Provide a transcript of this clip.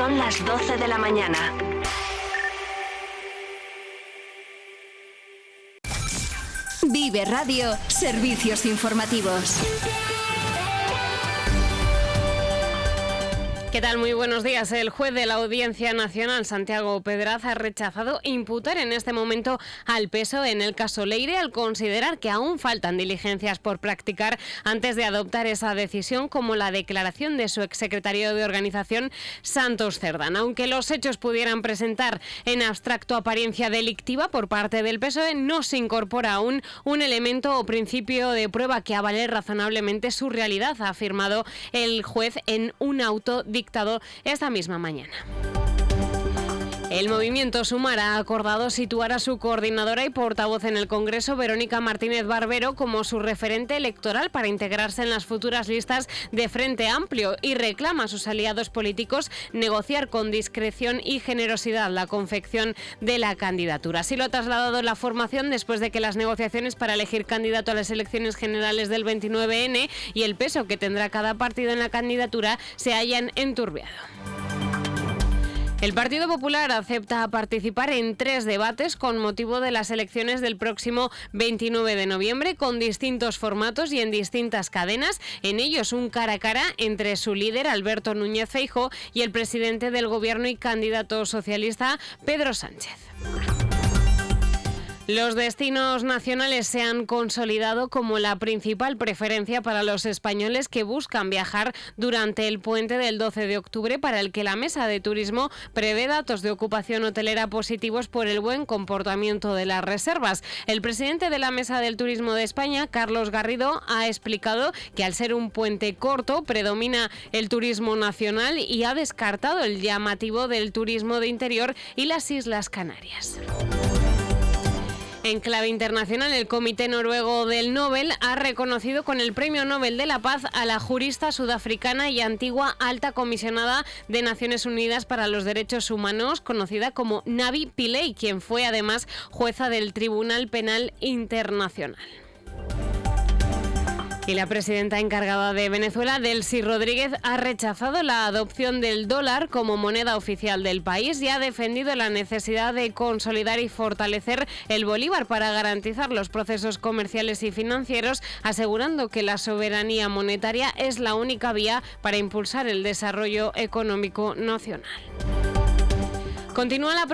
Son las 12 de la mañana. Vive Radio, servicios informativos. ¿Qué tal? Muy buenos días. El juez de la Audiencia Nacional, Santiago Pedraz, ha rechazado imputar en este momento al PSOE en el caso Leire al considerar que aún faltan diligencias por practicar antes de adoptar esa decisión, como la declaración de su exsecretario de organización, Santos Cerdán. Aunque los hechos pudieran presentar en abstracto apariencia delictiva por parte del PSOE, no se incorpora aún un elemento o principio de prueba que avale razonablemente su realidad, ha afirmado el juez en un auto dictado esta misma mañana. El movimiento Sumar ha acordado situar a su coordinadora y portavoz en el Congreso, Verónica Martínez Barbero, como su referente electoral para integrarse en las futuras listas de Frente Amplio, y reclama a sus aliados políticos negociar con discreción y generosidad la confección de la candidatura. Así lo ha trasladado la formación después de que las negociaciones para elegir candidato a las elecciones generales del 29N y el peso que tendrá cada partido en la candidatura se hayan enturbiado. El Partido Popular acepta participar en 3 debates con motivo de las elecciones del próximo 29 de noviembre, con distintos formatos y en distintas cadenas. En ellos, un cara a cara entre su líder, Alberto Núñez Feijóo, y el presidente del Gobierno y candidato socialista, Pedro Sánchez. Los destinos nacionales se han consolidado como la principal preferencia para los españoles que buscan viajar durante el puente del 12 de octubre, para el que la Mesa de Turismo prevé datos de ocupación hotelera positivos por el buen comportamiento de las reservas. El presidente de la Mesa del Turismo de España, Carlos Garrido, ha explicado que al ser un puente corto predomina el turismo nacional y ha descartado el llamativo del turismo de interior y las Islas Canarias. En clave internacional, el Comité Noruego del Nobel ha reconocido con el Premio Nobel de la Paz a la jurista sudafricana y antigua alta comisionada de Naciones Unidas para los Derechos Humanos, conocida como Navi Pillay, quien fue además jueza del Tribunal Penal Internacional. Y la presidenta encargada de Venezuela, Delcy Rodríguez, ha rechazado la adopción del dólar como moneda oficial del país y ha defendido la necesidad de consolidar y fortalecer el bolívar para garantizar los procesos comerciales y financieros, asegurando que la soberanía monetaria es la única vía para impulsar el desarrollo económico nacional. Continúa la